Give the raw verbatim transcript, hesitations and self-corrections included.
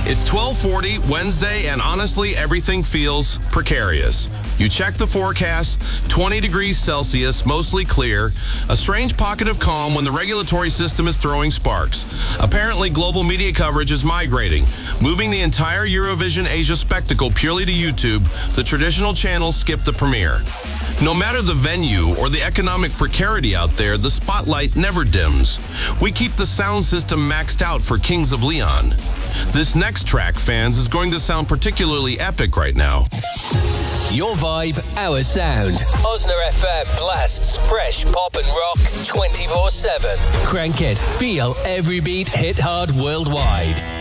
It's twelve forty Wednesday, and honestly, everything feels precarious. You check the forecast, twenty degrees Celsius, mostly clear. A strange pocket of calm when the regulatory system is throwing sparks. Apparently, global media coverage is migrating, moving the entire Eurovision Asia spectacle purely to YouTube. The traditional channels skip the premiere. No matter the venue or the economic precarity out there, the spotlight never dims. We keep the sound system maxed out for Kings of Leon. This next track, fans, is going to sound particularly epic right now. Your vibe, our sound. Osner F M blasts fresh pop and rock twenty-four seven. Crank it. Feel every beat hit hard worldwide.